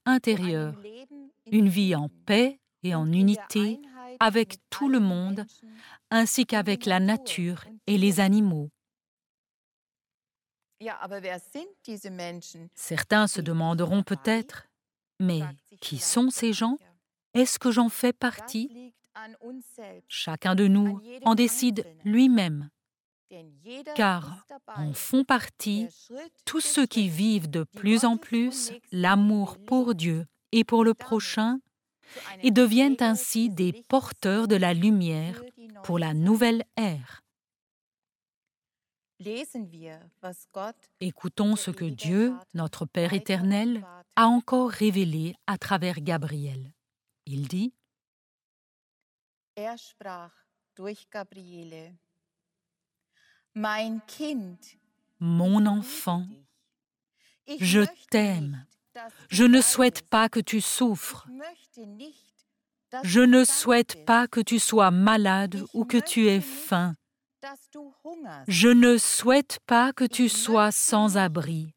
intérieure, une vie en paix et en unité avec tout le monde, ainsi qu'avec la nature et les animaux. Certains se demanderont peut-être, mais qui sont ces gens? Est-ce que j'en fais partie? Chacun de nous en décide lui-même, car en font partie tous ceux qui vivent de plus en plus l'amour pour Dieu et pour le prochain et deviennent ainsi des porteurs de la lumière pour la nouvelle ère. Écoutons ce que Dieu, notre Père éternel, a encore révélé à travers Gabriel. Il dit: Mon enfant, je t'aime. Je ne souhaite pas que tu souffres. Je ne souhaite pas que tu sois malade ou que tu aies faim. Je ne souhaite pas que tu sois sans abri.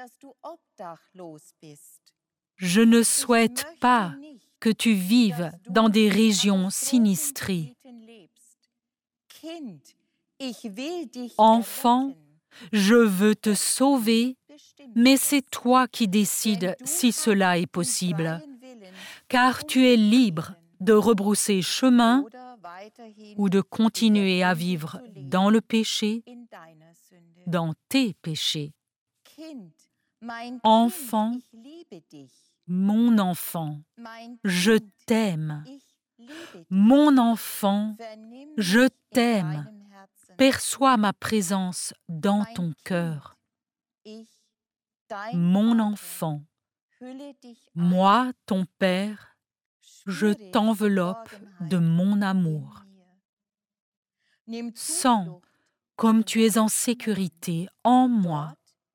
Je ne souhaite pas que tu vives dans des régions sinistrées. Enfant, je veux te sauver, mais c'est toi qui décides si cela est possible, car tu es libre de rebrousser chemin ou de continuer à vivre dans le péché, dans tes péchés. Enfant, mon enfant, je t'aime. Mon enfant, je t'aime. Perçois ma présence dans ton cœur. Mon enfant, moi, ton Père, je t'enveloppe de mon amour. Sens comme tu es en sécurité en moi.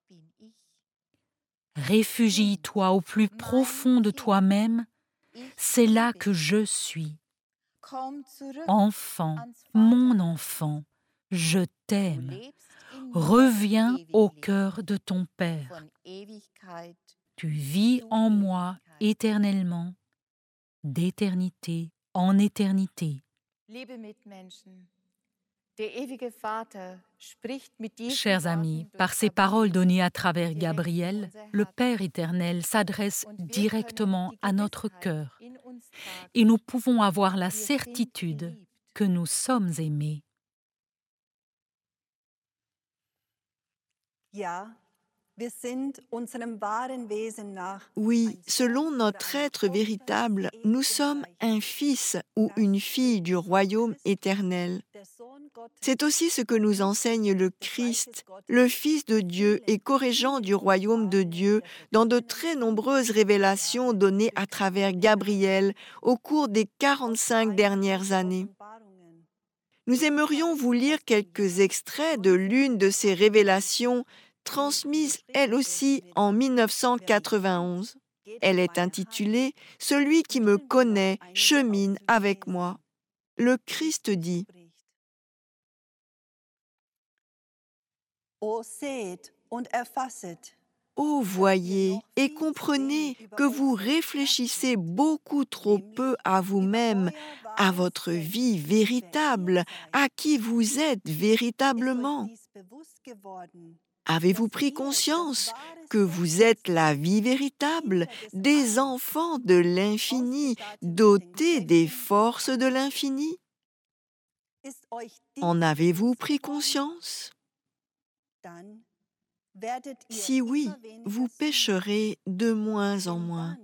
Réfugie-toi au plus profond de toi-même, c'est là que je suis. Enfant, mon enfant, je t'aime. Reviens au cœur de ton Père. Tu vis en moi éternellement, d'éternité en éternité. Chers amis, par ces paroles données à travers Gabriel, le Père éternel s'adresse directement à notre cœur et nous pouvons avoir la certitude que nous sommes aimés. Oui, selon notre être véritable, nous sommes un fils ou une fille du royaume éternel. C'est aussi ce que nous enseigne le Christ, le Fils de Dieu et co-régent du royaume de Dieu, dans de très nombreuses révélations données à travers Gabriel au cours des 45 dernières années. Nous aimerions vous lire quelques extraits de l'une de ces révélations transmise elle aussi en 1991. Elle est intitulée « Celui qui me connaît chemine avec moi ». Le Christ dit: Ô voyez et comprenez que vous réfléchissez beaucoup trop peu à vous-même, à votre vie véritable, à qui vous êtes véritablement. Avez-vous pris conscience que vous êtes la vie véritable, des enfants de l'infini, dotés des forces de l'infini? En avez-vous pris conscience? Si oui, vous pécherez de moins en moins,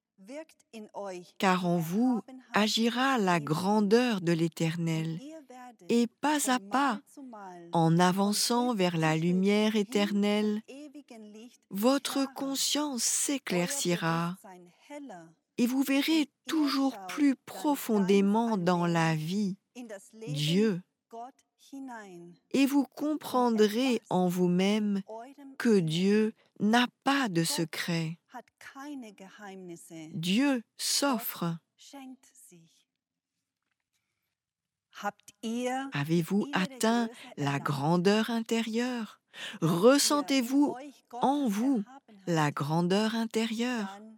car en vous agira la grandeur de l'Éternel, et pas à pas, en avançant vers la lumière éternelle, votre conscience s'éclaircira et vous verrez toujours plus profondément dans la vie, Dieu, et vous comprendrez en vous-même que Dieu n'a pas de secret. Dieu s'offre. Avez-vous atteint la grandeur intérieure? Ressentez-vous en vous la grandeur intérieure?